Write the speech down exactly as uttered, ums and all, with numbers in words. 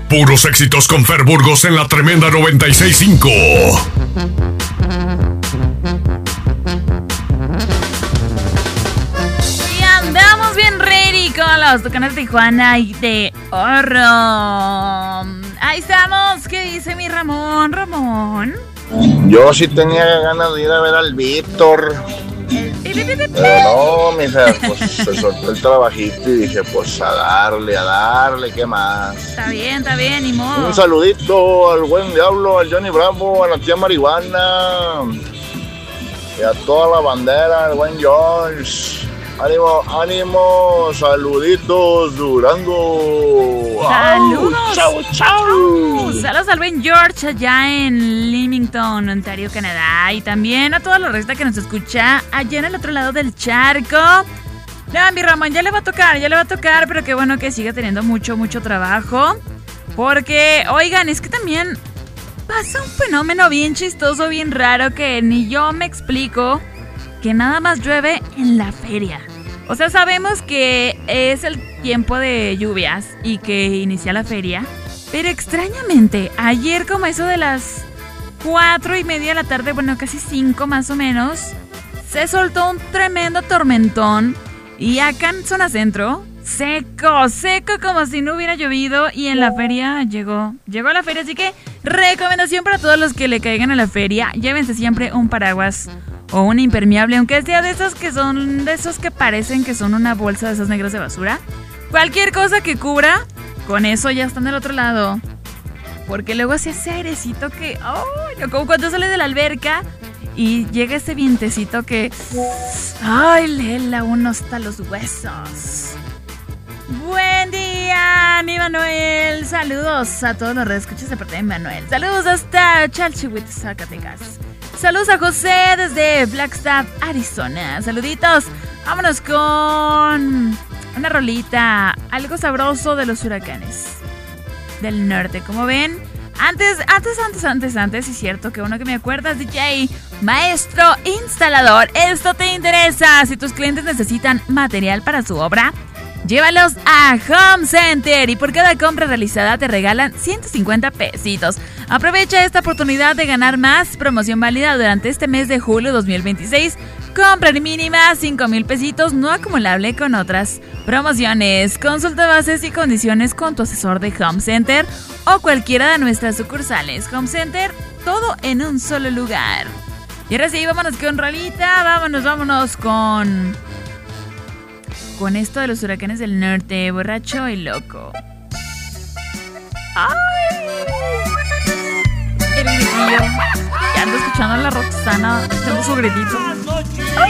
Puros éxitos con Fer Burgos en la tremenda noventa y seis punto cinco. Y andamos bien ready con los Tucanes de Tijuana y de Oro. Ahí estamos. ¿Qué dice mi Ramón? Ramón. Yo sí tenía ganas de ir a ver al Víctor. Pero no, mija, pues se soltó el trabajito y dije, pues a darle, a darle, ¿qué más? Está bien, está bien, ni modo. Un saludito al buen Diablo, al Johnny Bravo, a la tía Marihuana y a toda la bandera, al buen George. Ánimo, ánimo, saluditos, Durango. Saludos. Chau, chau. Saludos al buen George allá en Leamington, Ontario, Canadá. Y también a toda la resta que nos escucha allá en el otro lado del charco. No, mi Ramón, ya le va a tocar, ya le va a tocar, pero qué bueno que siga teniendo mucho, mucho trabajo. Porque, oigan, es que también pasa un fenómeno bien chistoso, bien raro, que ni yo me explico. Que nada más llueve en la feria. O sea, sabemos que es el tiempo de lluvias y que inicia la feria. Pero extrañamente, ayer como eso de las cuatro y media de la tarde, bueno, casi cinco más o menos, se soltó un tremendo tormentón. Y acá en zona centro, seco, seco como si no hubiera llovido. Y en la feria llegó, llegó a la feria. Así que recomendación para todos los que le caigan a la feria, llévense siempre un paraguas o un impermeable, aunque sea de esos que son, de esos que parecen que son una bolsa de esas negras de basura. Cualquier cosa que cubra, con eso ya están del otro lado. Porque luego hace ese airecito que, oh, no, como cuando sales de la alberca y llega ese vientecito que, ay, le hela uno hasta los huesos. Buen día, mi Manuel. Saludos a todos los reescuchas de parte de Manuel. Saludos hasta Chalchihuites, Zacatecas. Saludos a José desde Flagstaff, Arizona. Saluditos. Vámonos con una rolita, algo sabroso de los huracanes del norte. Como ven, antes, antes, antes, antes, antes, es cierto que uno que me acuerdas, D J, maestro instalador. Esto te interesa. Si tus clientes necesitan material para su obra, llévalos a Home Center y por cada compra realizada te regalan ciento cincuenta pesitos. Aprovecha esta oportunidad de ganar más. Promoción válida durante este mes de julio dos mil veintiséis. Compra mínima cinco mil pesitos, no acumulable con otras promociones. Consulta bases y condiciones con tu asesor de Home Center o cualquiera de nuestras sucursales. Home Center, todo en un solo lugar. Y ahora sí, vámonos con rolita. Vámonos, vámonos con... Con esto de los huracanes del norte, borracho y loco. ¡Ay! El gritillo. Ya ando escuchando a la Roxana, echando su gritito.